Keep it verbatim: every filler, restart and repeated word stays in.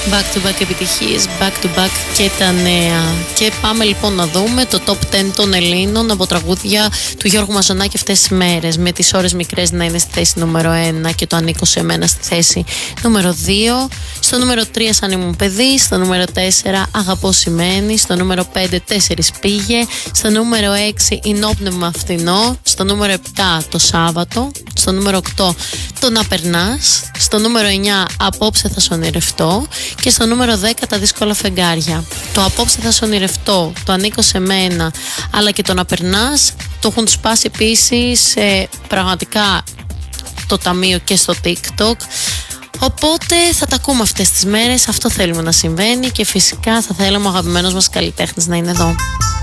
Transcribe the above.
Back to back επιτυχίες, back to back και τα νέα. Και πάμε λοιπόν να δούμε το top δέκα των Ελλήνων από τραγούδια του Γιώργου Μαζονάκη αυτές τις μέρες. Με τις ώρες μικρές να είναι στη θέση νούμερο ένα και το ανήκω σε μένα στη θέση νούμερο δύο. Στο νούμερο τρία σαν ήμουν παιδί. Στο νούμερο τέσσερα αγαπώ σημαίνει. Στο νούμερο πέντε τέσσερις πήγε. Στο νούμερο έξι ενόπνευμα φθηνό. Στο νούμερο επτά το Σάββατο. Στο νούμερο οκτώ το να περνάς. Στο νούμερο εννιά απόψε θα σ' ονειρευτώ. Και στο νούμερο δέκα τα δύσκολα φεγγάρια. Το απόψε θα σ' ονειρευτώ, το ανήκω σε μένα, αλλά και το να περνάς το έχουν σπάσει επίσης ε, πραγματικά το ταμείο και στο TikTok. Οπότε θα τα ακούμε αυτές τις μέρες, αυτό θέλουμε να συμβαίνει και φυσικά θα θέλαμε ο αγαπημένος μας καλλιτέχνης να είναι εδώ.